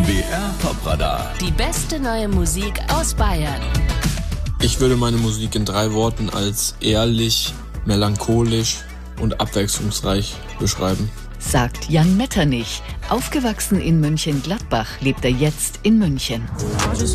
BR Top-Radar. Die beste neue Musik aus Bayern. Ich würde meine Musik in 3 Worten als ehrlich, melancholisch und abwechslungsreich beschreiben. Sagt Jan Metternich. Aufgewachsen in Mönchengladbach, lebt er jetzt in München.